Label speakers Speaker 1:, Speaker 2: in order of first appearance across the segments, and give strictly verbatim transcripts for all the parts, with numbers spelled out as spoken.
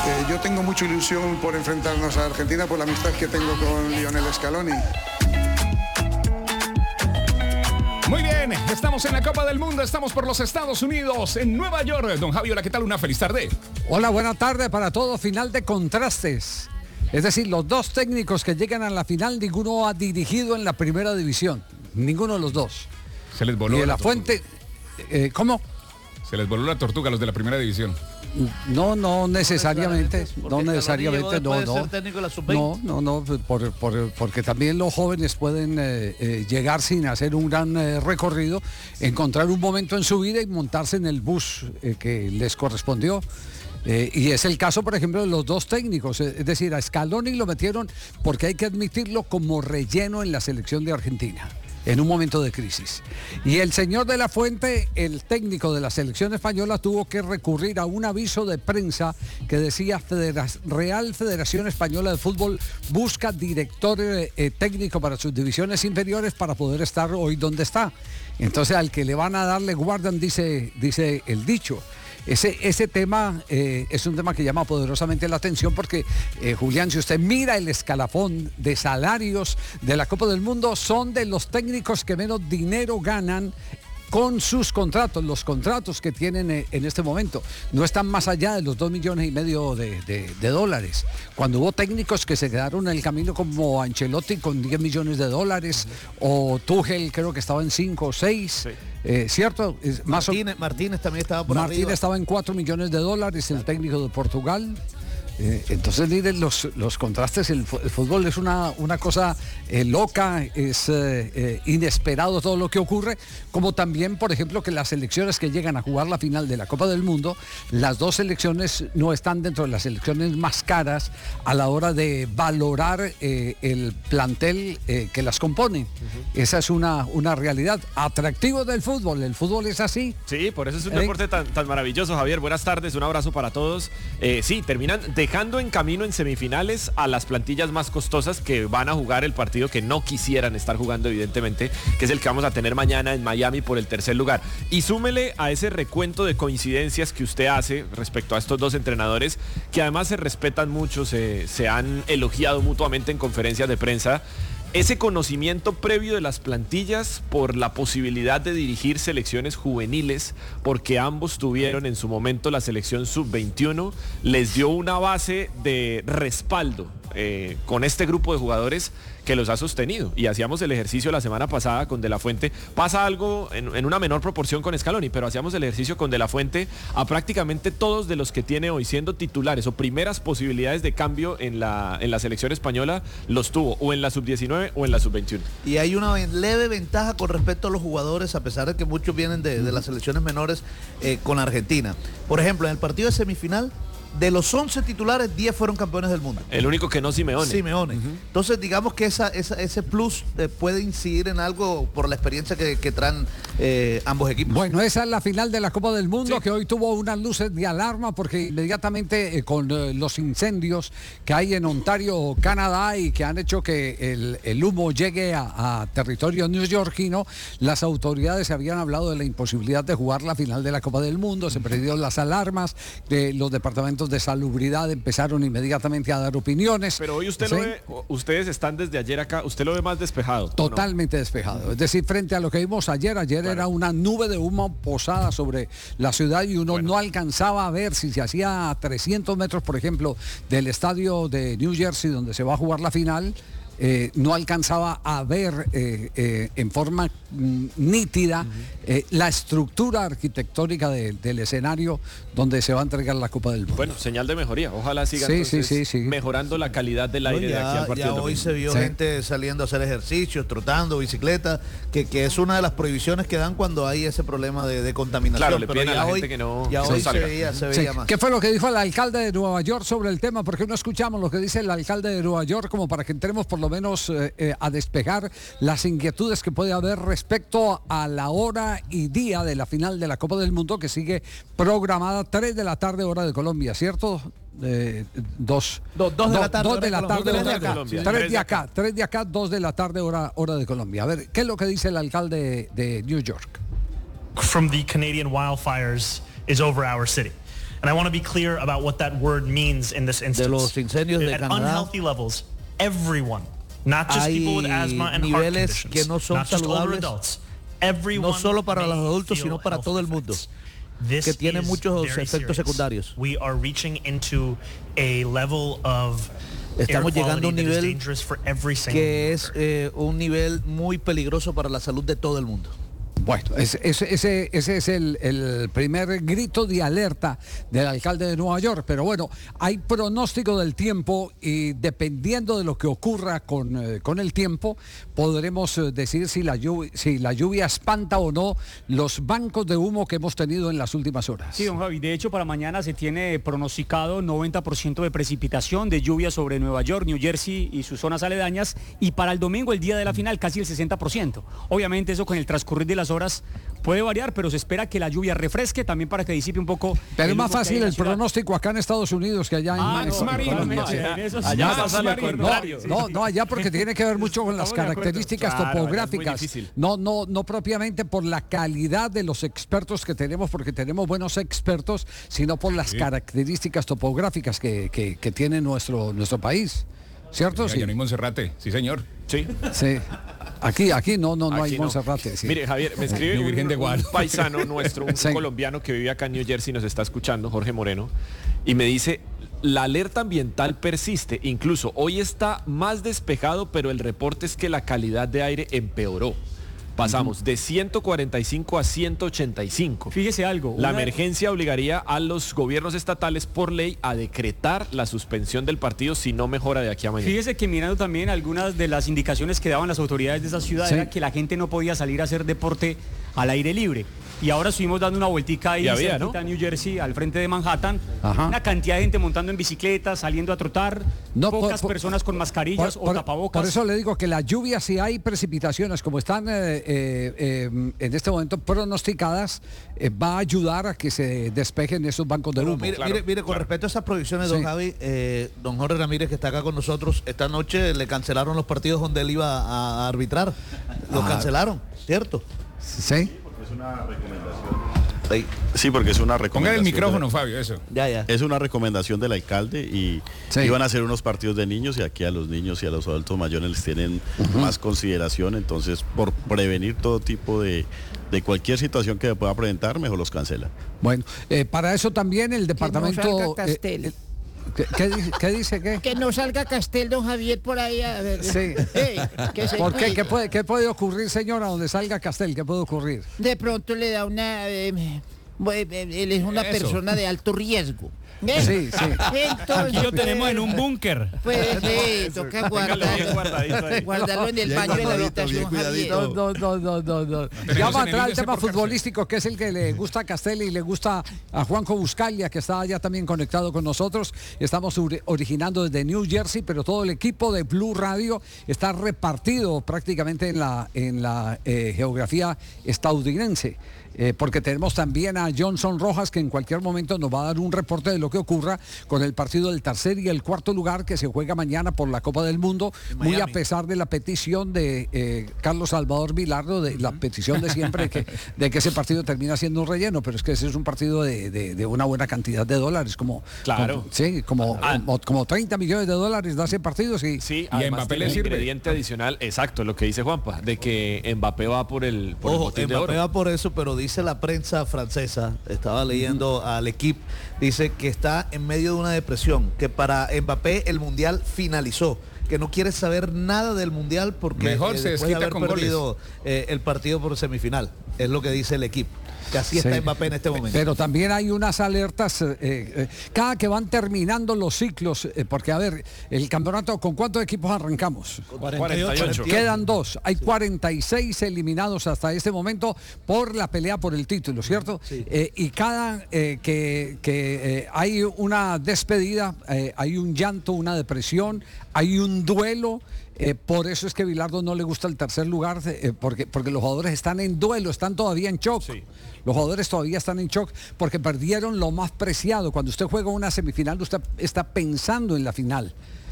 Speaker 1: Eh, yo tengo mucha ilusión por enfrentarnos a Argentina por la amistad que tengo con Lionel Scaloni.
Speaker 2: Muy bien, estamos en la Copa del Mundo, estamos por los Estados Unidos, en Nueva York. Don Javi, hola, ¿qué tal? Una feliz tarde.
Speaker 3: Hola, buena tarde para todo. Final de contrastes. Es decir, los dos técnicos que llegan a la final, ninguno ha dirigido en la primera división. Ninguno de los dos.
Speaker 2: Se les voló
Speaker 3: y de la,
Speaker 2: la
Speaker 3: Fuente, eh, ¿cómo?
Speaker 2: Se les voló la tortuga a los de la primera división.
Speaker 3: No, no necesariamente, no necesariamente, no, no, no, no, no, por, por, porque también los jóvenes pueden eh, eh, llegar sin hacer un gran eh, recorrido, encontrar un momento en su vida y montarse en el bus eh, que les correspondió. Eh, y es el caso, por ejemplo, de los dos técnicos, es decir, a Scaloni lo metieron porque hay que admitirlo como relleno en la selección de Argentina, en un momento de crisis. Y el señor de la Fuente, el técnico de la selección española, tuvo que recurrir a un aviso de prensa que decía Federa- Real Federación Española de Fútbol busca director eh, eh, técnico para sus divisiones inferiores para poder estar hoy donde está. Entonces al que le van a dar le guardan, dice, dice el dicho. Ese, ese tema eh, es un tema que llama poderosamente la atención porque, eh, Julián, si usted mira el escalafón de salarios de la Copa del Mundo, son de los técnicos que menos dinero ganan con sus contratos, los contratos que tienen eh, en este momento. No están más allá de los dos millones y medio de, de, de dólares. Cuando hubo técnicos que se quedaron en el camino como Ancelotti con diez millones de dólares, o Tuchel creo que estaba en cinco o seis. Sí. Eh, ¿Cierto? Es más
Speaker 4: Martínez, o... Martínez también estaba por
Speaker 3: Martínez
Speaker 4: arriba.
Speaker 3: estaba en cuatro millones de dólares, el técnico de Portugal. Eh, entonces, miren los, los contrastes. El, el fútbol es una, una cosa eh, loca, es eh, eh, inesperado todo lo que ocurre, como también, por ejemplo, que las selecciones que llegan a jugar la final de la Copa del Mundo, las dos selecciones no están dentro de las selecciones más caras a la hora de valorar eh, el plantel eh, que las compone. Uh-huh. Esa es una, una realidad. Atractivo del fútbol, el fútbol es así.
Speaker 5: Sí, por eso es un
Speaker 3: ¿Eh?
Speaker 5: deporte tan, tan maravilloso, Javier. Buenas tardes, un abrazo para todos. Eh, sí, terminan dejando en camino en semifinales a las plantillas más costosas que van a jugar el partido que no quisieran estar jugando, evidentemente, que es el que vamos a tener mañana en Miami por el tercer lugar. Y súmele a ese recuento de coincidencias que usted hace respecto a estos dos entrenadores, que además se respetan mucho, se, se han elogiado mutuamente en conferencias de prensa. Ese conocimiento previo de las plantillas por la posibilidad de dirigir selecciones juveniles, porque ambos tuvieron en su momento la selección sub veintiuno, les dio una base de respaldo eh, con este grupo de jugadores que los ha sostenido. Y hacíamos el ejercicio la semana pasada con De La Fuente. Pasa algo en, en una menor proporción con Scaloni, pero hacíamos el ejercicio con De La Fuente a prácticamente todos de los que tiene hoy siendo titulares o primeras posibilidades de cambio en la, en la selección española, los tuvo o en la sub diecinueve o en la sub veintiuno.
Speaker 4: Y hay una leve ventaja con respecto a los jugadores, a pesar de que muchos vienen de, de las selecciones menores eh, con Argentina. Por ejemplo, en el partido de semifinal, de los once titulares, diez fueron campeones del mundo.
Speaker 5: El único que no, Simeone.
Speaker 4: Simeone. Uh-huh. Entonces, digamos que esa, esa, ese plus eh, puede incidir en algo por la experiencia que, que traen eh, ambos equipos.
Speaker 3: Bueno, esa es la final de la Copa del Mundo, sí, que hoy tuvo unas luces de alarma porque inmediatamente eh, con eh, los incendios que hay en Ontario, Canadá, y que han hecho que el, el humo llegue a, a territorio neoyorquino, las autoridades habían hablado de la imposibilidad de jugar la final de la Copa del Mundo. Se prendieron las alarmas, de los departamentos de salubridad empezaron inmediatamente a dar opiniones.
Speaker 5: Pero hoy usted ¿sí? lo ve, ustedes están desde ayer acá, usted lo ve más despejado.
Speaker 3: Totalmente ¿no? despejado. Es decir, frente a lo que vimos ayer, ayer bueno. era una nube de humo posada sobre la ciudad y uno bueno. no alcanzaba a ver si se hacía a trescientos metros, por ejemplo, del estadio de New Jersey donde se va a jugar la final. Eh, no alcanzaba a ver eh, eh, en forma mm, nítida uh-huh. eh, la estructura arquitectónica de, del escenario donde se va a entregar la Copa del Mundo.
Speaker 5: Bueno, señal de mejoría. Ojalá sigan
Speaker 3: sí, sí, sí, sí.
Speaker 5: mejorando la calidad del aire
Speaker 4: no, ya,
Speaker 5: de aquí al partido.
Speaker 4: Ya hoy se vio
Speaker 3: sí.
Speaker 4: gente saliendo a hacer ejercicios, trotando, bicicleta, que, que es una de las prohibiciones que dan cuando hay ese problema de, de contaminación.
Speaker 5: Claro, le
Speaker 4: pero
Speaker 5: piden
Speaker 4: ya
Speaker 5: a la
Speaker 4: hoy,
Speaker 5: gente que no,
Speaker 4: ya
Speaker 5: que
Speaker 4: hoy
Speaker 5: no salga.
Speaker 4: se veía, se veía
Speaker 3: sí.
Speaker 4: más.
Speaker 3: ¿Qué fue lo que dijo el alcalde de Nueva York sobre el tema? Porque no escuchamos lo que dice el alcalde de Nueva York como para que entremos por lo menos Eh, eh, a despejar las inquietudes que puede haber respecto a la hora y día de la final de la Copa del Mundo, que sigue programada tres de la tarde hora de Colombia, ¿cierto? Eh, dos,
Speaker 4: Do, dos de
Speaker 3: do,
Speaker 4: la tarde,
Speaker 3: dos de la tarde
Speaker 4: hora
Speaker 3: hora
Speaker 4: de
Speaker 3: Colombia. Tres de acá, tres de acá, dos de la tarde hora, hora de Colombia. A ver, ¿qué es lo que dice el alcalde de New York?
Speaker 6: From the Canadian wildfires is over our city. And I want to be clear about what that word means in this instance.
Speaker 4: De los incendios de
Speaker 6: At
Speaker 4: Canadá,
Speaker 6: unhealthy levels, everyone, not just people with asthma and heart conditions,
Speaker 4: que no son
Speaker 6: not just older
Speaker 4: saludables,
Speaker 6: adults, everyone
Speaker 4: no solo para los
Speaker 6: may
Speaker 4: adultos,
Speaker 6: feel
Speaker 4: sino para
Speaker 6: health
Speaker 4: todo el mundo,
Speaker 6: This
Speaker 4: que tiene
Speaker 6: is
Speaker 4: muchos
Speaker 6: very
Speaker 4: efectos
Speaker 6: serious.
Speaker 4: secundarios.
Speaker 6: We are reaching into a level of
Speaker 4: Estamos
Speaker 6: air
Speaker 4: llegando a un
Speaker 6: quality that is
Speaker 4: nivel
Speaker 6: dangerous for every single
Speaker 4: que es
Speaker 6: worker.
Speaker 4: eh, un nivel muy peligroso para la salud de todo el mundo.
Speaker 3: Bueno, ese, ese, ese, ese es el, el primer grito de alerta del alcalde de Nueva York. Pero bueno, hay pronóstico del tiempo y dependiendo de lo que ocurra con, eh, con el tiempo, podremos eh, decir si la, lluvia, si la lluvia espanta o no los bancos de humo que hemos tenido en las últimas horas.
Speaker 7: Sí, don Javi, de hecho para mañana se tiene pronosticado noventa por ciento de precipitación, de lluvia sobre Nueva York, New Jersey y sus zonas aledañas, y para el domingo, el día de la final, casi el sesenta por ciento. Obviamente eso con el transcurrir de las horas puede variar, pero se espera que la lluvia refresque también para que disipe un poco.
Speaker 3: Pero es más
Speaker 7: humo que hay
Speaker 3: fácil
Speaker 7: en la
Speaker 3: el
Speaker 7: ciudad.
Speaker 3: pronóstico acá en Estados Unidos que allá en,
Speaker 7: Ah,
Speaker 3: en-
Speaker 7: no,
Speaker 3: en
Speaker 7: Marino,
Speaker 3: Colombia.
Speaker 7: en eso sí.
Speaker 5: Allá
Speaker 7: Max
Speaker 5: pasa lo
Speaker 7: Marino,
Speaker 5: contrario.
Speaker 3: No, no, no, allá porque tiene que ver mucho con las
Speaker 7: Estamos de acuerdo.
Speaker 3: características
Speaker 5: Claro, allá es muy
Speaker 3: topográficas.
Speaker 5: difícil.
Speaker 3: No, no, no propiamente por la calidad de los expertos que tenemos, porque tenemos buenos expertos, sino por las características topográficas que, que, que tiene nuestro, nuestro país. ¿Cierto?
Speaker 2: Sí. Johnny Monserrate, sí señor.
Speaker 5: Sí.
Speaker 3: Sí. Aquí, aquí no, no, no
Speaker 5: Aquí
Speaker 3: hay Monserrate. Sí.
Speaker 5: Mire, Javier, me escribe
Speaker 2: Mi
Speaker 5: un,
Speaker 2: Virgen de
Speaker 5: un
Speaker 2: Guadalupe.
Speaker 5: paisano nuestro, un
Speaker 3: Sí.
Speaker 5: colombiano que vive acá en New Jersey, nos está escuchando, Jorge Moreno, y me dice, la alerta ambiental persiste, incluso hoy está más despejado, pero el reporte es que la calidad de aire empeoró. Pasamos de ciento cuarenta y cinco a ciento ochenta y cinco.
Speaker 7: Fíjese algo.
Speaker 5: La
Speaker 7: una-
Speaker 5: emergencia obligaría a los gobiernos estatales por ley a decretar la suspensión del partido si no mejora de aquí a mañana.
Speaker 7: Fíjese que mirando también algunas de las indicaciones que daban las autoridades de esa ciudad
Speaker 3: Sí.
Speaker 7: era que la gente no podía salir a hacer deporte al aire libre. Y ahora estuvimos dando una vueltica ahí
Speaker 5: Y había,
Speaker 7: cerquita
Speaker 5: ¿no?
Speaker 7: a New Jersey, al frente de Manhattan.
Speaker 3: Ajá.
Speaker 7: Una cantidad de gente montando en bicicleta, saliendo a trotar,
Speaker 3: No,
Speaker 7: pocas
Speaker 3: por- por-
Speaker 7: personas con mascarillas
Speaker 3: Por,
Speaker 7: o tapabocas.
Speaker 3: por eso le digo que la lluvia, si hay precipitaciones como están eh, eh, eh, en este momento pronosticadas, eh, va a ayudar a que se despejen esos bancos de
Speaker 4: Pero
Speaker 3: humo.
Speaker 4: mire,
Speaker 5: claro,
Speaker 4: mire, mire, con
Speaker 5: claro.
Speaker 4: respecto a esas proyecciones,
Speaker 3: Sí.
Speaker 4: don Javi, eh, don Jorge Ramírez, que está acá con nosotros, esta noche le cancelaron los partidos donde él iba a, a arbitrar. Los
Speaker 3: Ah.
Speaker 4: cancelaron, ¿cierto?
Speaker 3: Sí.
Speaker 4: Ahí.
Speaker 8: Sí, porque es una
Speaker 2: Ponga
Speaker 8: recomendación.
Speaker 2: el micrófono,
Speaker 8: de
Speaker 2: Fabio, eso.
Speaker 4: Ya, ya.
Speaker 8: la- es una recomendación del alcalde y
Speaker 3: Sí.
Speaker 8: iban a hacer unos partidos de niños y aquí a los niños y a los adultos mayores les tienen más consideración, entonces por prevenir todo tipo de, de cualquier situación que pueda presentar, mejor los cancela.
Speaker 3: Bueno, eh, para eso también el departamento...
Speaker 9: salga
Speaker 3: eh,
Speaker 9: Castel.
Speaker 3: eh, ¿qué, qué dice- qué dice? ¿Qué?
Speaker 9: Que no salga Castel, don Javier, por ahí a ver.
Speaker 3: Sí.
Speaker 9: Ey, que se
Speaker 3: ¿Por qué?
Speaker 9: cuide.
Speaker 3: ¿Qué puede, ¿Qué puede ocurrir, señora, donde salga Castel? ¿Qué puede ocurrir?
Speaker 9: De pronto le da una... eh, bueno, eh, él es una
Speaker 2: Eso.
Speaker 9: persona de alto riesgo. ¿Eh?
Speaker 3: Sí, sí.
Speaker 9: Entonces,
Speaker 7: Aquí lo tenemos en un búnker.
Speaker 9: Pues sí, toca
Speaker 5: Téngalo bien
Speaker 9: guardarlo,
Speaker 5: guardadito ahí.
Speaker 9: guardarlo en el baño de la habitación, Javier.
Speaker 3: No, no, no, no, no, no.
Speaker 2: tenemos
Speaker 3: Ya va a
Speaker 2: enemigo
Speaker 3: entrar el
Speaker 2: ese
Speaker 3: tema
Speaker 2: por cárcel.
Speaker 3: futbolístico, que es el que le gusta a Castelli y le gusta a Juanjo Buscalia, que está ya también conectado con nosotros. Estamos ori- originando desde New Jersey, pero todo el equipo de Blue Radio está repartido prácticamente en la, en la eh, geografía estadounidense. Eh, porque tenemos también a Johnson Rojas, que en cualquier momento nos va a dar un reporte de lo que ocurra con el partido del tercer y el cuarto lugar que se juega mañana por la Copa del Mundo, muy a pesar de la petición de eh, Carlos Salvador Vilardo, de la petición de siempre que, de que ese partido termina siendo un relleno, pero es que ese es un partido de, de- de una buena cantidad de dólares, como,
Speaker 5: Claro.
Speaker 3: como- sí, como,
Speaker 5: Ah.
Speaker 3: como, como treinta millones de dólares da ese partido, sí.
Speaker 5: Sí,
Speaker 2: ¿Y a
Speaker 5: además
Speaker 2: Mbappé
Speaker 5: tiene
Speaker 2: le
Speaker 5: un
Speaker 2: sirve?
Speaker 5: ingrediente adicional, exacto, lo que dice Juanpa, de que Mbappé va por el, por el
Speaker 4: Ojo,
Speaker 5: botín de
Speaker 4: Mbappé
Speaker 5: oro.
Speaker 4: va por eso, pero dice la prensa francesa, estaba leyendo al equipo, dice que está en medio de una depresión, que para Mbappé el Mundial finalizó, que no quiere saber nada del Mundial porque
Speaker 2: Mejor se
Speaker 4: después de
Speaker 2: desquita
Speaker 4: haber
Speaker 2: con
Speaker 4: perdido eh, el partido por semifinal, es lo que dice el equipo, que así está
Speaker 3: Sí.
Speaker 4: Mbappé en este momento.
Speaker 3: Pero también hay unas alertas, eh, eh, cada que van terminando los ciclos, eh, porque a ver, el campeonato, ¿con cuántos equipos arrancamos?
Speaker 5: cuarenta y ocho.
Speaker 3: Quedan dos, hay cuarenta y seis eliminados hasta este momento por la pelea por el título, ¿cierto? Eh, y cada eh, que, que eh, hay una despedida, eh, hay un llanto, una depresión, hay un duelo. Eh, por eso es que Bilardo no le gusta el tercer lugar, eh, porque, porque los jugadores están en duelo, están todavía en shock. Los jugadores todavía están en shock porque perdieron lo más preciado. Cuando usted juega una semifinal, usted está pensando en la final.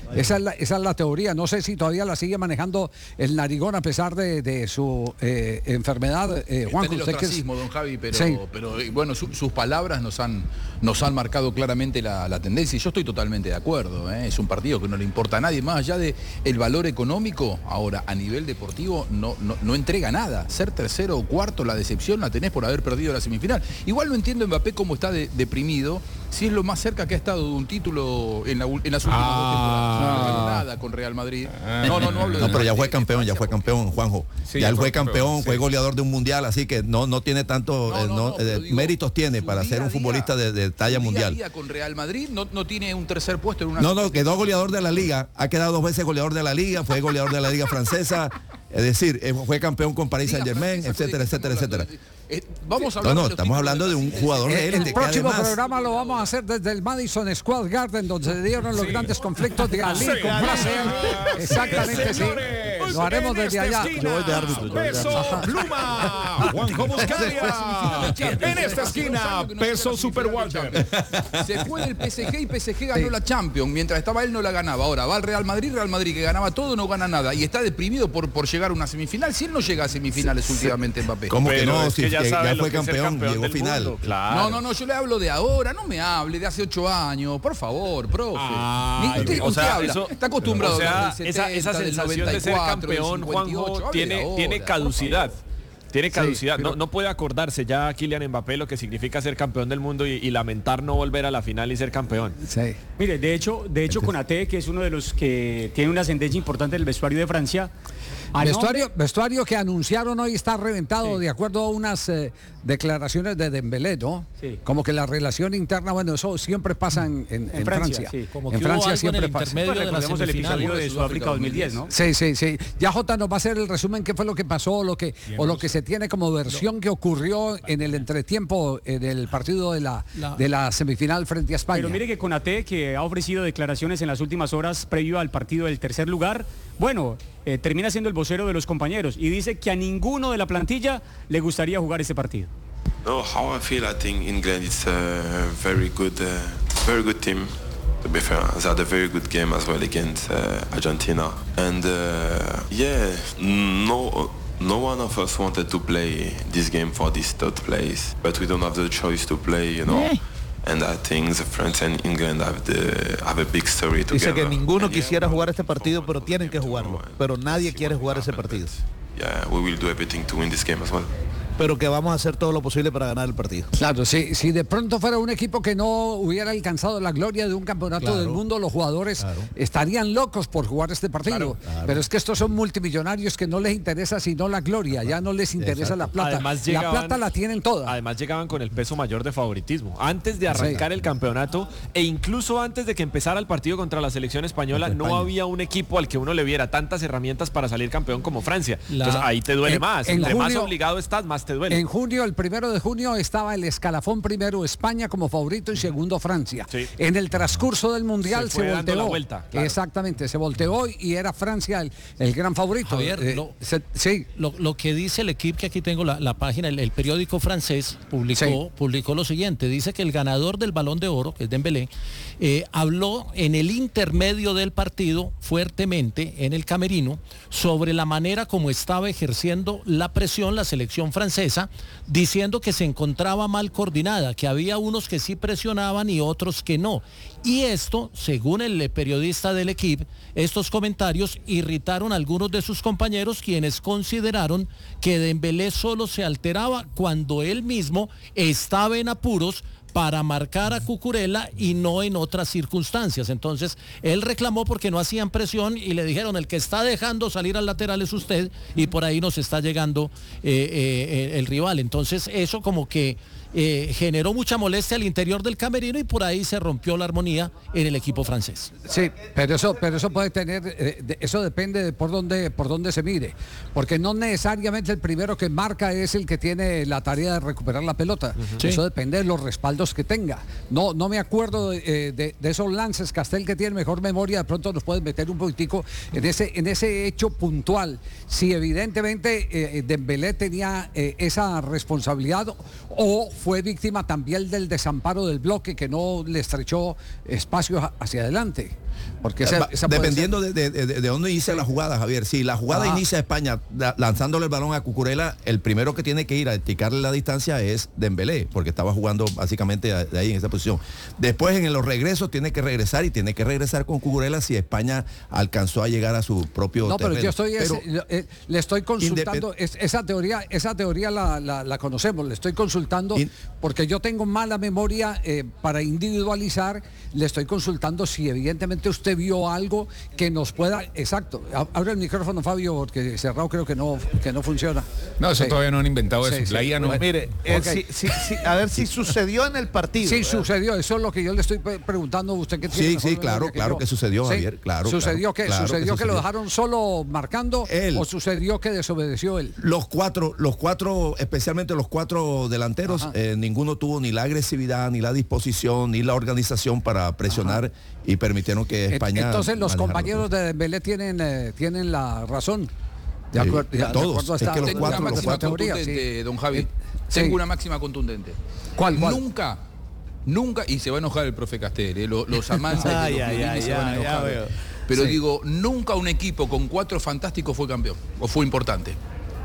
Speaker 3: Esa es, la, esa es la teoría. No sé si todavía la sigue manejando el Narigón a pesar de, de su eh, enfermedad. Eh, Juan,
Speaker 10: Está en el
Speaker 3: usted
Speaker 10: ostracismo,
Speaker 3: que es...
Speaker 10: don Javi, pero,
Speaker 3: sí.
Speaker 10: pero bueno, su, sus palabras nos han, nos han marcado claramente la, la tendencia y yo estoy totalmente de acuerdo. ¿eh? Es un partido que no le importa a nadie, más allá del el valor económico. Ahora, a nivel deportivo, no, no, no entrega nada. Ser tercero o cuarto, la decepción la tenés por haber perdido la semifinal. Igual no entiendo Mbappé cómo está de, deprimido, si es lo más cerca que ha estado de un título en, la, en las últimas ah. dos temporadas. No ganó nada con Real Madrid. No, no, no hablo de
Speaker 11: No, pero ya fue campeón, ya fue campeón, Juanjo. Sí, ya él fue campeón, sí. Fue goleador de un mundial, así que no, no tiene tanto no, no, eh, no, no, eh, digo, méritos tiene para ser un futbolista de, de talla día mundial.
Speaker 10: Día con Real Madrid no, no tiene un tercer puesto en una.
Speaker 11: No, no, quedó goleador de la liga, ha quedado dos veces goleador de la liga, fue goleador de la liga francesa, es decir, fue campeón con Paris Saint-Germain, etcétera, etcétera, etcétera.
Speaker 10: Eh, vamos a hablar
Speaker 11: no, no, estamos hablando de un jugador de
Speaker 3: élite. El próximo además... programa lo vamos a hacer desde el Madison Square Garden, donde se dieron los sí. grandes conflictos de Ali sí, con Brasil. Exactamente, sí. Lo haremos desde allá.
Speaker 2: Yo voy de árbitro. Peso Pluma, Juanjo Buscalia. En esta esquina, Peso Super Walter.
Speaker 10: Se fue del P S G y P S G ganó sí. la Champions. Mientras estaba él no la ganaba. Ahora va al Real Madrid, Real Madrid que ganaba todo, no gana nada. Y está deprimido por, por llegar a una semifinal. Si él no llega a semifinales sí. últimamente, Mbappé.
Speaker 11: ¿Cómo que no? Si ya, ya fue campeón, campeón, llegó final.
Speaker 10: Mundo, claro. No, no, no, yo le hablo de ahora, no me hable de hace ocho años, por favor, profe.
Speaker 5: Ah, usted,
Speaker 10: o sea, habla, eso, está acostumbrado
Speaker 5: o sea,
Speaker 10: a setenta,
Speaker 5: esa, esa sensación de ser campeón, Juanjo, tiene,
Speaker 10: ahora,
Speaker 5: tiene caducidad. Tiene caducidad, sí, pero... no, no puede acordarse ya Kylian Mbappé lo que significa ser campeón del mundo y, y lamentar no volver a la final y ser campeón.
Speaker 7: Sí. Mire, de hecho, de hecho Konaté, que es uno de los que tiene una ascendencia importante del vestuario de Francia.
Speaker 3: Vestuario, nombre... vestuario que anunciaron hoy está reventado, sí. de acuerdo a unas eh, declaraciones de Dembélé, ¿no? Sí. Como que la relación interna, bueno, eso siempre pasa en, en, en, en Francia. Francia. Sí.
Speaker 7: Como
Speaker 3: en
Speaker 7: que
Speaker 3: Francia
Speaker 7: hubo
Speaker 3: siempre
Speaker 7: algo en el
Speaker 3: pasa.
Speaker 7: intermedio de la el episodio de Sudáfrica dos mil diez, ¿no?
Speaker 3: Sí, sí, sí. Ya Jota nos va a hacer el resumen qué fue lo que pasó, lo que Bien, o lo que se tiene como versión no. que ocurrió en el entretiempo eh, del partido de la, la de la semifinal frente a España.
Speaker 7: Pero mire que Konaté, que ha ofrecido declaraciones en las últimas horas previo al partido del tercer lugar, bueno, eh, termina siendo el vocero de los compañeros y dice que a ninguno de la plantilla le gustaría jugar ese partido.
Speaker 12: No, how I feel, I think England is a very good, uh, very good team. To be fair, they had a very good game as well against uh, Argentina, and uh, yeah, no. No one of us wanted to play this game for this third place, but we don't have the choice to play, you know. Yeah. And I think the France and England have, the, have a big story together.
Speaker 4: Dice que ninguno quisiera jugar este partido, pero tienen que jugarlo. Pero nadie quiere jugar ese partido.
Speaker 12: Yeah, we will do everything to win this game as well.
Speaker 4: Pero que vamos a hacer todo lo posible para ganar el partido.
Speaker 3: Claro, si, si de pronto fuera un equipo que no hubiera alcanzado la gloria de un campeonato claro, del mundo, los jugadores claro. estarían locos por jugar este partido. Claro, claro. Pero es que estos son multimillonarios que no les interesa sino la gloria, ya no les interesa Exacto. la plata. Además, llegaban, la plata la tienen toda.
Speaker 5: Además llegaban con el peso mayor de favoritismo. Antes de arrancar sí. el campeonato e incluso antes de que empezara el partido contra la selección española, no España. había un equipo al que uno le viera tantas herramientas para salir campeón como Francia. La... Entonces ahí te duele en, más. En Entre junio, más obligado estás, más te duele.
Speaker 3: En junio, el primero de junio, estaba el escalafón primero España como favorito y segundo Francia. Sí. En el transcurso del Mundial se, se volteó.
Speaker 5: La vuelta, claro.
Speaker 3: Exactamente, se volteó y era Francia el, el gran favorito.
Speaker 13: Javier, eh, lo, se, sí. Lo, lo que dice el equipo, que aquí tengo la, la página, el, el periódico francés publicó, sí. publicó lo siguiente. Dice que el ganador del Balón de Oro, que es Dembélé, eh, habló en el intermedio del partido fuertemente en el camerino sobre la manera como estaba ejerciendo la presión la selección francesa, diciendo que se encontraba mal coordinada, que había unos que sí presionaban y otros que no. Y esto, según el periodista del equipo, estos comentarios irritaron a algunos de sus compañeros, quienes consideraron que Dembélé solo se alteraba cuando él mismo estaba en apuros para marcar a Cucurella y no en otras circunstancias. Entonces, él reclamó porque no hacían presión y le dijeron, el que está dejando salir al lateral es usted y por ahí nos está llegando eh, eh, el rival. Entonces, eso como que eh, generó mucha molestia al interior del camerino y por ahí se rompió la armonía en el equipo francés.
Speaker 3: Sí, pero eso, pero eso puede tener, eh, de, eso depende de por dónde, por dónde se mire, porque no necesariamente el primero que marca es el que tiene la tarea de recuperar la pelota. Uh-huh. Sí. Eso depende de los respaldos que tenga. No, no me acuerdo de, de, de esos lances, Castel, que tiene mejor memoria, de pronto nos pueden meter un poquitico en ese, en ese hecho puntual. Si evidentemente eh, Dembélé tenía eh, esa responsabilidad o fue víctima también del desamparo del bloque que no le estrechó espacios hacia adelante. Porque esa, esa
Speaker 11: dependiendo de, de, de, de dónde inicia la jugada, Javier. Si la jugada Ajá. inicia España da, lanzándole el balón a Cucurella, el primero que tiene que ir a esticarle la distancia es Dembélé, porque estaba jugando básicamente de ahí en esa posición. Después en los regresos tiene que regresar y tiene que regresar con Cucurella si España alcanzó a llegar a su propio
Speaker 3: no,
Speaker 11: terreno.
Speaker 3: pero yo estoy
Speaker 11: pero,
Speaker 3: es, eh, le estoy consultando es, esa teoría, esa teoría la, la, la conocemos, le estoy consultando in, porque yo tengo mala memoria eh, para individualizar, le estoy consultando si evidentemente usted vio algo que nos pueda, exacto, abre el micrófono, Fabio, porque cerrado creo que no que no funciona.
Speaker 2: No, eso
Speaker 3: sí.
Speaker 2: todavía no han inventado eso,
Speaker 3: sí,
Speaker 2: la
Speaker 3: sí.
Speaker 2: I A no.
Speaker 4: Bueno, mire, okay. eh, si, si, si, a ver si sucedió en el partido.
Speaker 3: Sí,
Speaker 4: ¿verdad?
Speaker 3: sucedió, eso es lo que yo le estoy preguntando a usted que tiene.
Speaker 11: Sí, sí, claro, que claro yo. que sucedió,
Speaker 3: sí.
Speaker 11: Javier, claro.
Speaker 3: ¿Sucedió
Speaker 11: claro,
Speaker 3: que
Speaker 11: claro
Speaker 3: sucedió que,
Speaker 11: que
Speaker 3: lo dejaron solo marcando
Speaker 11: él,
Speaker 3: o sucedió que desobedeció él?
Speaker 11: Los cuatro, los cuatro, especialmente los cuatro delanteros, eh, ninguno tuvo ni la agresividad, ni la disposición, ni la organización para presionar Ajá. y permitieron que España.
Speaker 3: Entonces los compañeros de Dembélé tienen eh, tienen la razón. De acuerdo,
Speaker 11: sí, de todos.
Speaker 3: De
Speaker 11: es que los
Speaker 10: tengo
Speaker 11: cuatro,
Speaker 10: una
Speaker 11: los
Speaker 10: máxima
Speaker 11: cuatro.
Speaker 10: contundente,
Speaker 3: sí.
Speaker 10: don Javi.
Speaker 3: Eh,
Speaker 10: tengo
Speaker 3: sí.
Speaker 10: una máxima contundente.
Speaker 3: ¿Cuál, cuál?
Speaker 10: Nunca, nunca, y se va a enojar el profe Castel, eh, los, los amantes de los
Speaker 4: ay, ay, ay,
Speaker 10: se van a enojar.
Speaker 4: ya, ya
Speaker 10: Pero
Speaker 3: sí.
Speaker 10: digo, nunca un equipo con cuatro fantásticos fue campeón, o fue importante.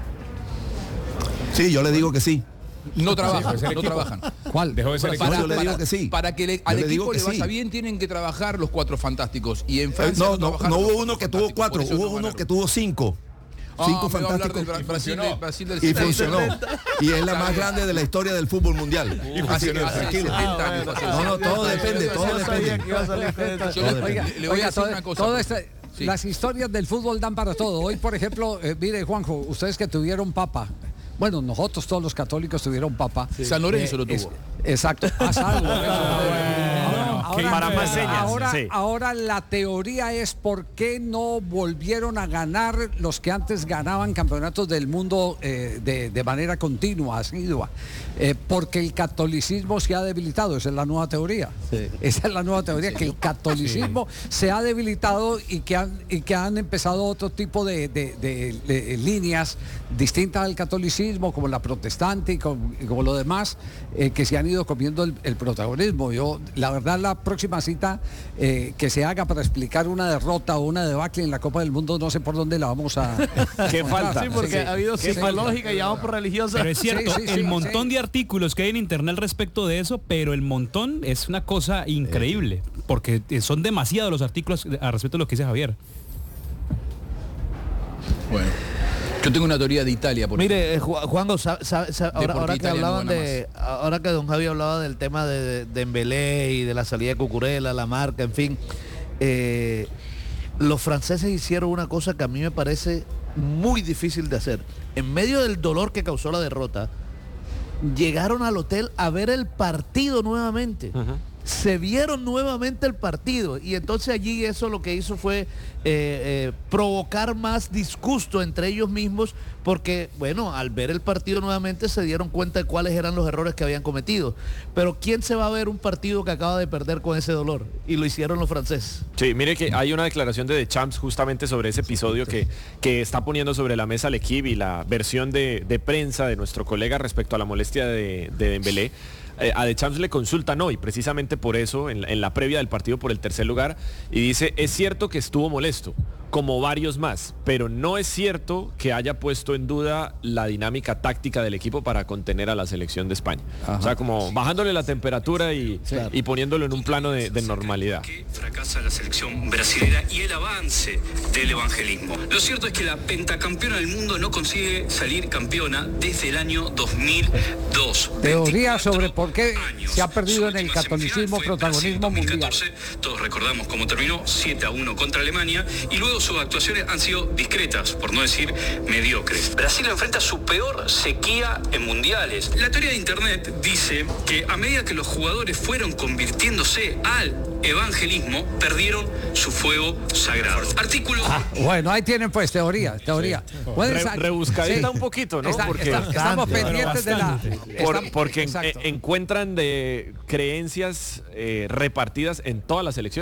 Speaker 11: Sí, yo le digo que sí.
Speaker 10: No trabajan, sí, no trabajan.
Speaker 3: ¿Cuál?
Speaker 2: Dejó de ser
Speaker 10: para,
Speaker 11: equipo. Yo le digo que sí.
Speaker 10: Para que le,
Speaker 11: yo
Speaker 10: al
Speaker 11: le
Speaker 10: equipo le vaya
Speaker 11: sí.
Speaker 10: bien tienen que trabajar los cuatro fantásticos. Y en Francia
Speaker 11: no, no, no, no hubo uno que tuvo cuatro, hubo
Speaker 10: no
Speaker 11: uno que tuvo cinco.
Speaker 10: Ah,
Speaker 11: Cinco fantásticos
Speaker 10: del Brasil, del Brasil del
Speaker 11: y funcionó. Y es la más grande de la historia del fútbol mundial.
Speaker 10: Y funcionó, tranquilo.
Speaker 11: No, no, todo depende, todo depende.
Speaker 10: Le voy a decir una cosa.
Speaker 3: Todo este, sí. Las historias del fútbol dan para todo. Hoy, por ejemplo, eh, mire, Juanjo, ustedes que tuvieron papa. Bueno, nosotros todos los católicos tuvieron papa.
Speaker 10: Sí. San Lorenzo
Speaker 3: eh,
Speaker 10: lo tuvo.
Speaker 3: Es, exacto. Ah, San Lorenzo.
Speaker 5: Ahora, ahora, para más señas.
Speaker 3: Ahora,
Speaker 5: sí.
Speaker 3: ahora la teoría es por qué no volvieron a ganar los que antes ganaban campeonatos del mundo eh, de, de manera continua, asidua. Eh, porque el catolicismo se ha debilitado. Esa es la nueva teoría. Sí. Esa es la nueva teoría, que el catolicismo sí. se ha debilitado y que han, y que han empezado otro tipo de, de, de, de, de líneas distintas al catolicismo, como la protestante y como, y como lo demás, eh, que se han ido comiendo el, el protagonismo. Yo, la verdad, la próxima cita eh, que se haga para explicar una derrota o una debacle en la Copa del Mundo, no sé por dónde la vamos a...
Speaker 4: ¿Qué falta? Sí, porque sí, ha habido psicológica y vamos por religiosa.
Speaker 14: Pero es cierto,
Speaker 3: sí, sí,
Speaker 14: el
Speaker 3: sí,
Speaker 14: montón
Speaker 3: sí.
Speaker 14: de artículos que hay en internet al respecto de eso, pero el montón es una cosa increíble, porque son demasiados los artículos al respecto de lo que dice Javier.
Speaker 10: Bueno. Yo tengo una teoría de Italia. Por
Speaker 4: Mire, eh, Juanjo, sabe, sabe, sabe, ahora, ahora que hablaban no de, más. ahora que don Javi hablaba del tema de, de, de Dembélé y de la salida de Cucurella, la marca, en fin, eh, los franceses hicieron una cosa que a mí me parece muy difícil de hacer. En medio del dolor que causó la derrota, llegaron al hotel a ver el partido nuevamente. Uh-huh. Se vieron nuevamente el partido y entonces allí eso lo que hizo fue eh, eh, provocar más disgusto entre ellos mismos porque, bueno, al ver el partido nuevamente se dieron cuenta de cuáles eran los errores que habían cometido. Pero ¿quién se va a ver un partido que acaba de perder con ese dolor? Y lo hicieron los franceses.
Speaker 5: Sí, mire que hay una declaración de Deschamps justamente sobre ese episodio que, que está poniendo sobre la mesa al equipo y la versión de, de prensa de nuestro colega respecto a la molestia de, de Dembélé. Eh, a Deschamps le consultan hoy, precisamente por eso, en la, en la previa del partido por el tercer lugar, y dice, es cierto que estuvo molesto, como varios más, pero no es cierto que haya puesto en duda la dinámica táctica del equipo para contener a la selección de España. Ajá. O sea, como bajándole la temperatura y, claro. y poniéndolo en un plano de, de normalidad.
Speaker 15: Que fracasa la selección brasilera y el avance del evangelismo. Lo cierto es que la pentacampeona del mundo no consigue salir campeona desde el año dos mil dos.
Speaker 3: Teoría sobre por qué se ha perdido en el catolicismo protagonismo mundial.
Speaker 15: Todos recordamos cómo terminó siete a uno contra Alemania y luego sus actuaciones han sido discretas, por no decir mediocres. Brasil enfrenta su peor sequía en mundiales. La teoría de internet dice que a medida que los jugadores fueron convirtiéndose al evangelismo, perdieron su fuego sagrado. Artículo...
Speaker 3: Ah, bueno, ahí tienen pues teoría, teoría.
Speaker 5: Sí. Re, rebuscadita sí. un poquito, ¿no?
Speaker 3: Está,
Speaker 5: porque
Speaker 3: está, estamos pendientes de la...
Speaker 5: Por,
Speaker 3: estamos,
Speaker 5: porque en, encuentran de creencias eh, repartidas en todas las elecciones.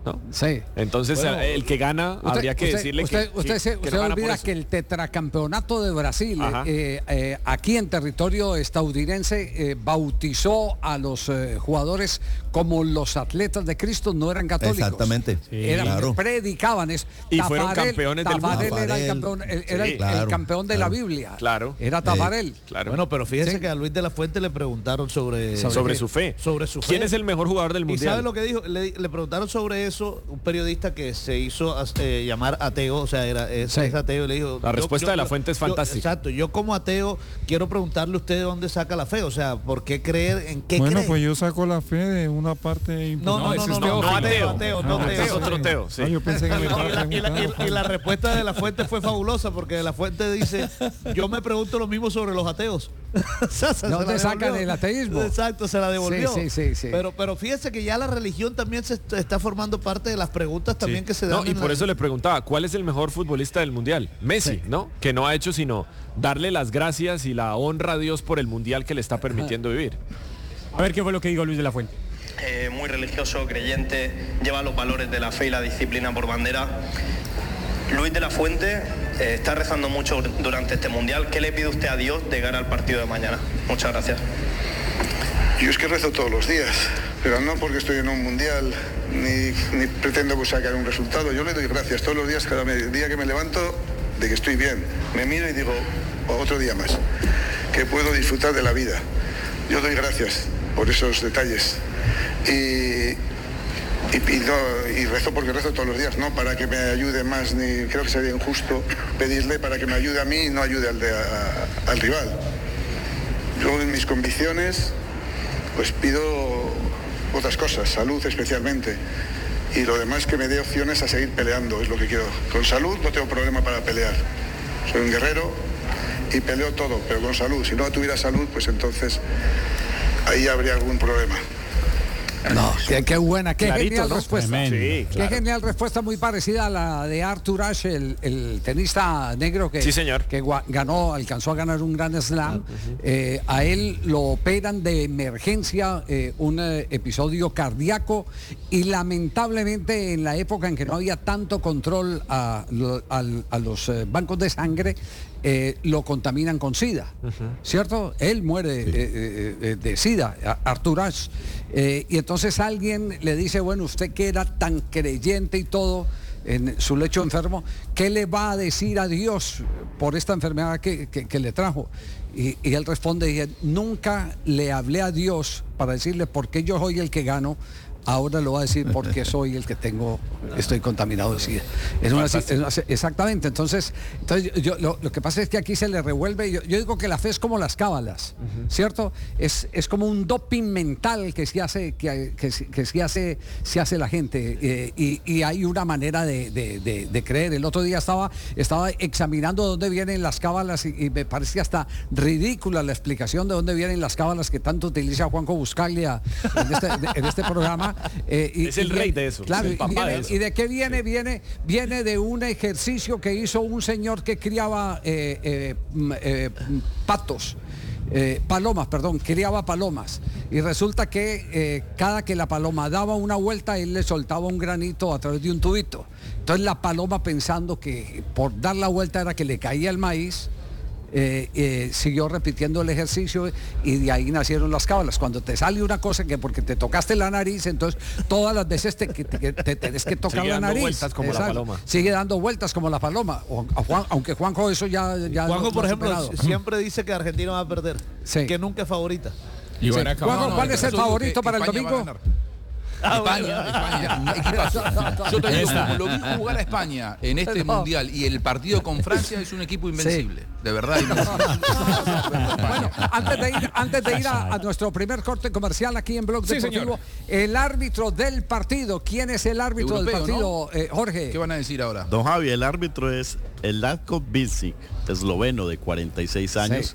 Speaker 5: ¿no?
Speaker 3: Sí.
Speaker 5: Entonces
Speaker 3: Bueno,
Speaker 5: el que gana
Speaker 3: usted,
Speaker 5: habría que
Speaker 3: usted,
Speaker 5: decirle
Speaker 3: usted,
Speaker 5: que,
Speaker 3: usted,
Speaker 5: que,
Speaker 3: se,
Speaker 5: que
Speaker 3: usted
Speaker 5: no gana por
Speaker 3: olvida
Speaker 5: eso.
Speaker 3: que el tetracampeonato de Brasil eh, eh, aquí en territorio estadounidense eh, bautizó a los eh, jugadores como los atletas de Cristo, no eran católicos.
Speaker 11: Exactamente. Sí,
Speaker 3: eran,
Speaker 11: claro.
Speaker 3: predicaban eso.
Speaker 5: Y fueron campeones del mundo.
Speaker 3: Tafarel era el campeón, el, era
Speaker 5: Sí,
Speaker 3: el,
Speaker 11: claro,
Speaker 3: el campeón de
Speaker 11: claro.
Speaker 3: la Biblia.
Speaker 5: Claro.
Speaker 3: Era Tafarel.
Speaker 5: Claro.
Speaker 4: Bueno, pero fíjese
Speaker 3: Sí.
Speaker 4: que a Luis de la Fuente le preguntaron sobre
Speaker 5: sobre, sobre su fe.
Speaker 4: Sobre su fe.
Speaker 5: ¿Quién es el mejor jugador del
Speaker 4: ¿Y
Speaker 5: mundial?
Speaker 4: sabe lo que dijo? Le, le preguntaron sobre eso un periodista que se hizo eh, llamar ateo, o sea, era es,
Speaker 3: Sí.
Speaker 4: es ateo, y le dijo...
Speaker 5: La
Speaker 4: yo-
Speaker 5: respuesta
Speaker 4: yo-
Speaker 5: de la
Speaker 4: yo-
Speaker 5: Fuente es
Speaker 4: yo-
Speaker 5: fantástica.
Speaker 4: Exacto, yo como ateo quiero preguntarle a usted de dónde saca la fe, o sea, ¿por qué creer, en qué
Speaker 16: Bueno,
Speaker 4: cree?
Speaker 16: pues yo saco la fe de una parte
Speaker 4: No, no,
Speaker 16: importante.
Speaker 4: no, no,
Speaker 5: ese
Speaker 4: no,
Speaker 5: es
Speaker 4: no, ateo,
Speaker 5: Teófilo.
Speaker 4: ateo, no,
Speaker 5: No,
Speaker 4: ateo.
Speaker 5: ese es otro Teo, sí.
Speaker 16: Ah, yo pensé que me estaba
Speaker 4: Y la, y la-
Speaker 16: preguntando.
Speaker 4: y la respuesta de la Fuente fue fabulosa porque de la Fuente dice, yo me pregunto lo mismo sobre los ateos. O sea, se-
Speaker 3: ¿De
Speaker 4: se
Speaker 3: dónde
Speaker 4: la
Speaker 3: sacan
Speaker 4: devolvió.
Speaker 3: el ateísmo?
Speaker 4: Exacto, se la devolvió.
Speaker 3: Sí, sí, sí, sí.
Speaker 4: Pero, pero fíjese que ya la religión también se est- está formando parte de las preguntas también
Speaker 5: Sí.
Speaker 4: que se dan.
Speaker 5: No, y
Speaker 4: en
Speaker 5: por
Speaker 4: la-
Speaker 5: eso le preguntaba, ¿cuál es el mejor futbolista del mundial? Messi,
Speaker 3: Sí.
Speaker 5: ¿no? Que no ha hecho sino darle las gracias y la honra a Dios por el mundial que le está permitiendo vivir.
Speaker 7: A ver qué fue lo que dijo Luis de la Fuente.
Speaker 17: Eh, muy religioso, creyente, lleva los valores de la fe y la disciplina por bandera. Luis de la Fuente eh, está rezando mucho durante este mundial. ¿Qué le pide usted a Dios de cara al partido de mañana? Muchas gracias.
Speaker 1: Yo es que rezo todos los días, pero no porque estoy en un mundial, ni, ni pretendo pues, sacar un resultado. Yo le doy gracias todos los días, cada día que me levanto, de que estoy bien. Me miro y digo, otro día más, que puedo disfrutar de la vida. Yo doy gracias por esos detalles. Y, y, y, no, y rezo porque rezo todos los días, no para que me ayude más, ni creo que sería injusto pedirle para que me ayude a mí y no ayude al, de, a, al rival. Yo en mis convicciones pues pido otras cosas, salud especialmente, y lo demás que me dé opciones a seguir peleando, es lo que quiero. Con salud no tengo problema para pelear, soy un guerrero y peleo todo, pero con salud. Si no tuviera salud, pues entonces ahí habría algún problema.
Speaker 3: No, qué, qué buena, qué
Speaker 5: Clarito,
Speaker 3: genial
Speaker 5: ¿no?
Speaker 3: respuesta.
Speaker 5: Tremendo. Sí,
Speaker 3: Qué
Speaker 5: claro.
Speaker 3: genial respuesta, muy parecida a la de Arthur Ashe, el, el tenista negro que,
Speaker 5: Sí, señor.
Speaker 3: que gua- ganó, alcanzó a ganar un gran slam. Eh, a él lo operan de emergencia, eh, un eh, episodio cardíaco, y lamentablemente en la época en que no había tanto control a, lo- al- a los eh, bancos de sangre, eh, lo contaminan con SIDA, ¿cierto? Él muere eh, eh, eh, de SIDA, a- Arthur Ashe. Eh, y entonces alguien le dice, bueno, usted que era tan creyente y todo en su lecho enfermo, ¿qué le va a decir a Dios por esta enfermedad que, que- que le trajo? Y, y él responde, dije, nunca le hablé a Dios para decirle por qué yo soy el que gano. Ahora lo va a decir porque soy el que tengo, estoy contaminado de SIDA. Es una- es una- exactamente. Entonces, entonces yo, lo, lo que pasa es que aquí se le revuelve. Yo, yo digo que la fe es como las cábalas, ¿cierto? Es, es como un doping mental que se hace, que, que, se- que se hace, se hace la gente. eh, y, y hay una manera de, de- de- de creer. El otro día estaba, estaba examinando dónde vienen las cábalas y, y me parece hasta ridícula la explicación de dónde vienen las cábalas que tanto utiliza Juanjo Buscaglia en este, de- en este programa. Eh, y-
Speaker 5: Es el
Speaker 3: y
Speaker 5: rey
Speaker 3: viene-
Speaker 5: de eso,
Speaker 3: Claro,
Speaker 5: es el
Speaker 3: y,
Speaker 5: papá
Speaker 3: viene-
Speaker 5: de eso.
Speaker 3: ¿y de qué viene? Viene, viene de un ejercicio que hizo un señor que criaba eh, eh, mm, eh, mm, patos. eh, palomas, perdón, criaba palomas. Y resulta que eh, cada que la paloma daba una vuelta, él le soltaba un granito a través de un tubito. Entonces la paloma, pensando que por dar la vuelta era que le caía el maíz, eh, eh, siguió repitiendo el ejercicio y de ahí nacieron las cábalas. Cuando te sale una cosa que porque te tocaste la nariz, entonces todas las veces te, que- te, te tenés que tocar
Speaker 5: Sigue
Speaker 3: la
Speaker 5: dando
Speaker 3: nariz.
Speaker 5: vueltas como la paloma.
Speaker 3: Sigue dando vueltas como la paloma. O- a Juan- aunque Juanjo eso ya... ya
Speaker 4: Juanjo,
Speaker 3: lo- lo
Speaker 4: por
Speaker 3: ha
Speaker 4: ejemplo,
Speaker 3: superado.
Speaker 4: siempre dice que Argentina va a perder,
Speaker 3: Sí.
Speaker 4: que nunca es favorita.
Speaker 10: Y van
Speaker 3: Sí.
Speaker 10: a acabar-
Speaker 3: Juanjo,
Speaker 10: no,
Speaker 3: ¿cuál
Speaker 10: no,
Speaker 3: es el
Speaker 10: eso digo
Speaker 3: favorito
Speaker 10: que
Speaker 3: para el
Speaker 10: España va a
Speaker 3: domingo?
Speaker 10: ganar. España, España, equipazo. Yo te digo,
Speaker 7: Está.
Speaker 10: como lo vi jugar a España en este
Speaker 3: No.
Speaker 10: mundial y el partido con Francia es un equipo invencible, de verdad. invencible.
Speaker 3: Bueno, antes de ir, antes de ir a, a nuestro primer corte comercial aquí en Blog
Speaker 14: Sí,
Speaker 3: Deportivo,
Speaker 14: señor.
Speaker 3: el árbitro del partido, ¿quién es el árbitro
Speaker 10: Europeo,
Speaker 3: del partido, eh, Jorge?
Speaker 10: ¿Qué van a decir ahora?
Speaker 8: Don Javi, el árbitro es el Latko Bizic, esloveno de cuarenta y seis años,
Speaker 3: Sí.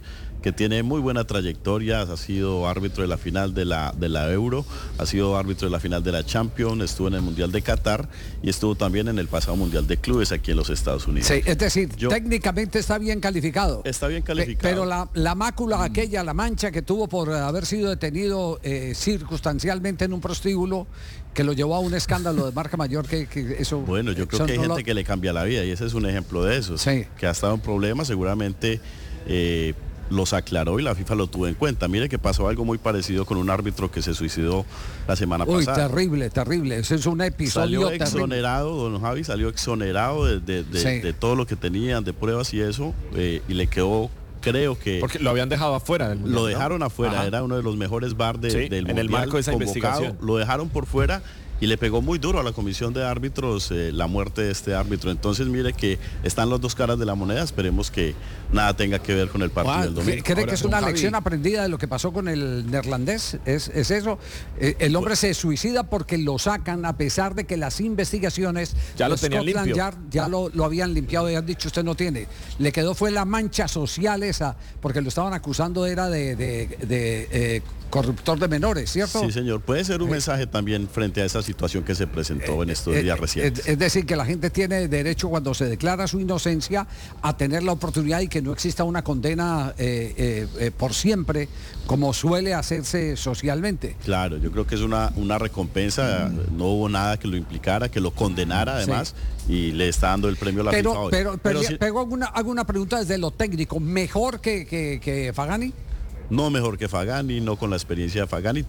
Speaker 8: que tiene muy buena trayectoria, ha sido árbitro de la final de la, de la Euro, ha sido árbitro de la final de la Champions, estuvo en el Mundial de Qatar y estuvo también en el pasado Mundial de Clubes aquí en los Estados Unidos.
Speaker 3: Sí, es decir, Yo, técnicamente está bien calificado.
Speaker 8: Está bien calificado.
Speaker 3: Pe pero la, la mácula aquella, la mancha que tuvo por haber sido detenido eh, circunstancialmente en un prostíbulo, que lo llevó a un escándalo de marca mayor, que, que eso...
Speaker 8: Bueno, yo creo
Speaker 3: eso
Speaker 8: que hay
Speaker 3: no
Speaker 8: gente
Speaker 3: lo...
Speaker 8: que le cambia la vida y ese es un ejemplo de eso.
Speaker 3: Sí.
Speaker 8: Que ha estado en problemas, seguramente eh, los aclaró y la FIFA lo tuvo en cuenta. Mire que pasó algo muy parecido con un árbitro que se suicidó la semana
Speaker 3: Uy,
Speaker 8: pasada.
Speaker 3: Uy, terrible, terrible. Ese es un episodio
Speaker 8: Salió
Speaker 3: terrible.
Speaker 8: exonerado, don Javi, salió exonerado de, de, de, sí. de todo lo que tenían de pruebas y eso, eh, y le quedó... Creo que...
Speaker 5: Porque lo habían dejado afuera del mundial,
Speaker 8: Lo dejaron
Speaker 5: ¿no?
Speaker 8: afuera,
Speaker 5: Ajá.
Speaker 8: Era uno de los mejores bar de,
Speaker 5: sí,
Speaker 8: del
Speaker 5: en
Speaker 8: mundial.
Speaker 5: el marco de esa
Speaker 8: convocado,
Speaker 5: investigación.
Speaker 8: Lo dejaron por fuera y le pegó muy duro a la comisión de árbitros eh, la muerte de este árbitro. Entonces mire que están las dos caras de la moneda, esperemos que nada tenga que ver con el partido
Speaker 3: Juan,
Speaker 8: del domingo.
Speaker 3: ¿Cree
Speaker 8: Ahora,
Speaker 3: que es una
Speaker 8: Javi,
Speaker 3: lección aprendida de lo que pasó con el neerlandés? ¿Es, es eso? Eh, el hombre se suicida porque lo sacan a pesar de que las investigaciones
Speaker 5: ya lo tenían
Speaker 3: Scotland
Speaker 5: limpio.
Speaker 3: Yard ya lo, lo habían limpiado y han dicho usted no tiene. Le quedó fue la mancha social esa, porque lo estaban acusando era de, de, de eh, corruptor de menores, ¿cierto?
Speaker 8: Sí, señor. Puede ser un eh, mensaje también frente a esa situación que se presentó eh, en estos eh, días recientes.
Speaker 3: Es decir, que la gente tiene derecho cuando se declara su inocencia a tener la oportunidad y que no exista una condena eh, eh, eh, por siempre como suele hacerse socialmente.
Speaker 8: Claro, yo creo que es una, una recompensa, mm. no hubo nada que lo implicara, que lo condenara además sí. y le está dando el premio a la
Speaker 3: pero,
Speaker 8: FIFA hoy.
Speaker 3: Pero, pero,
Speaker 8: pero
Speaker 3: pero
Speaker 8: si...
Speaker 3: hago, una, hago una pregunta desde lo técnico, ¿mejor que, que, que Fagani?
Speaker 8: No mejor que Fagani, no con la experiencia de Fagani,